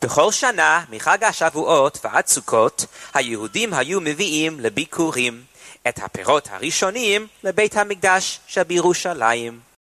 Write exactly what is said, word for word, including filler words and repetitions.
בכל שנה, מחג השבועות ועד סוכות, היהודים היו מביאים לביקורים את הפירות הראשונים לבית המקדש שבירושלים.